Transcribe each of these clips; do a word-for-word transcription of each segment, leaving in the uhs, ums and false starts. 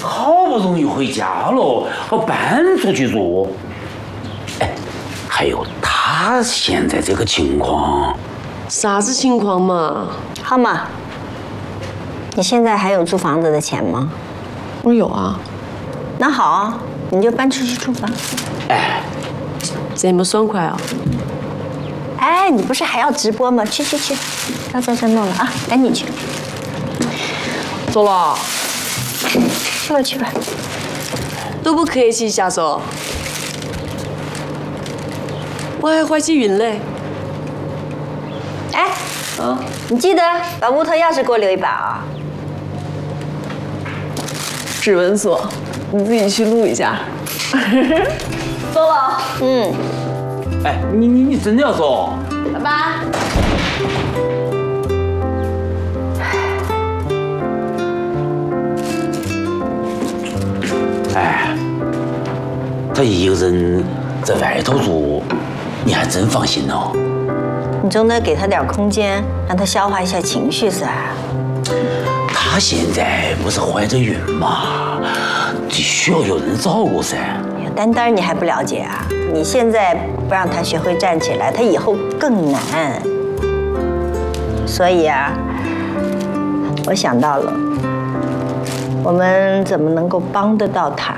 好不容易回家了，我搬出去住。哎，还有他现在这个情况， 啥子情况嘛？ 好嘛，你现在还有租房子的钱吗？ 我有啊。 那好，你就搬出去住吧。 哎， 这么爽快啊！ 哎，你不是还要直播吗？去去去，不要在这弄了啊，赶紧去。 走了。 去吧去吧。 都不客气一下嗦。我还怀起孕嘞。 哎， 啊， 你记得把屋头钥匙给我留一把啊。 指纹锁，你自己去录一下。走了。 嗯。 哎，你你你真的要走？ 拜拜。 哎，他一个人在外头住，你还真放心哦。 你总得给他点空间，让他消化一下情绪噻。 他现在不是怀着孕吗？这需要有人照顾噻。 哎呀，丹丹，你还不了解啊？你现在不让他学会站起来，他以后更难。所以啊，我想到了，我们怎么能够帮得到他？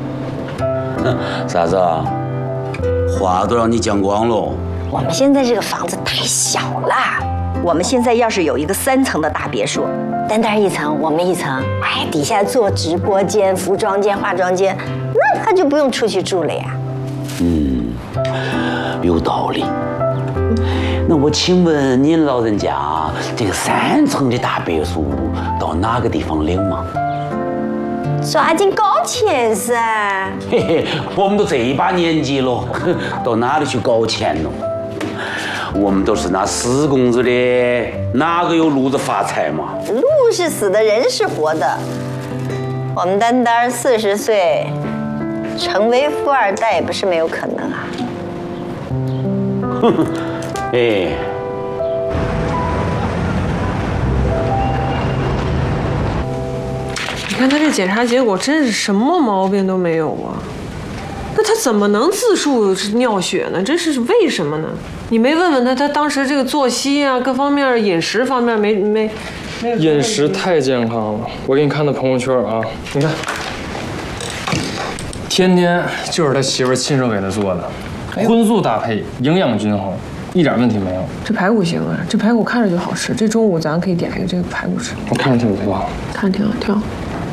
啥子啊？话都让你讲光了。 我们现在这个房子太小了，我们现在要是有一个三层的大别墅，丹丹一层，我们一层，哎，底下做直播间、服装间、化妆间，那他就不用出去住了呀。 嗯，有道理。那我请问您老人家，这个三层的大别墅到哪个地方领吗？ 抓紧搞钱噻！ 嘿嘿，我们都这一把年纪了，到哪里去搞钱呢？我们都是拿死工资的，哪个有路子发财嘛？ 路是死的，人是活的。我们丹丹四十岁，成为富二代也不是没有可能啊。 哼哼，哎。 你看他这检查结果真是什么毛病都没有啊，那他怎么能自述是尿血呢？这是为什么呢？你没问问他，他当时这个作息啊，各方面饮食方面没没没有？ 饮食太健康了，我给你看的朋友圈啊，你看，天天就是他媳妇儿亲手给他做的，荤素搭配，营养均衡，一点问题没有。 这排骨行啊，这排骨看着就好吃，这中午咱可以点一个这个排骨吃。 我看着挺不错， 看着挺好，挺好。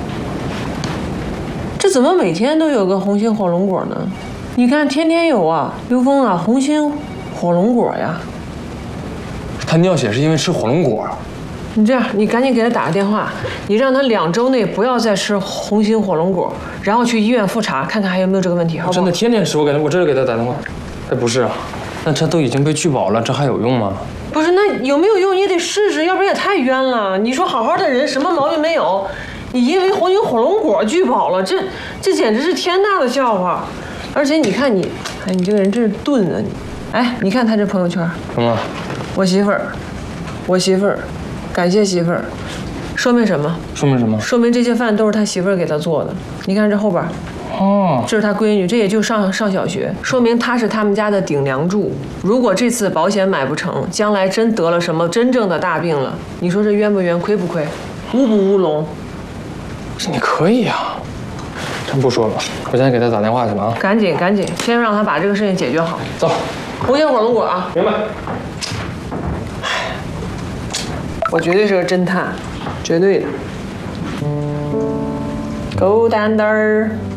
这怎么每天都有个红心火龙果呢？你看天天有啊，刘峰啊，红心火龙果呀。 他尿血是因为吃火龙果。 你这样，你赶紧给他打个电话，你让他两周内不要再吃红心火龙果，然后去医院复查，看看还有没有这个问题，好不好？ 真的天天吃，我给他，我这就给他打电话。哎，不是啊，那这都已经被拒保了，这还有用吗？ 不是，那有没有用？你也得试试，要不然也太冤了。你说好好的人，什么毛病没有？你因为红心火龙果拒保了，这这简直是天大的笑话。而且你看你，哎，你这个人真是钝啊你！哎，你看他这朋友圈， 什么？ 我媳妇儿，我媳妇儿，感谢媳妇儿，说明什么？ 说明什么？ 说明这些饭都是他媳妇儿给他做的。你看这后边， 哦， 这是他闺女，这也就上上小学，说明他是他们家的顶梁柱。如果这次保险买不成，将来真得了什么真正的大病了，你说这冤不冤，亏不亏，乌不乌龙？ 你可以啊，真不说了，我现在给他打电话去了啊！ 赶紧赶紧，先让他把这个事情解决好。 走， 红心火龙果啊！ 明白。 我绝对是个侦探，绝对的。狗蛋蛋儿。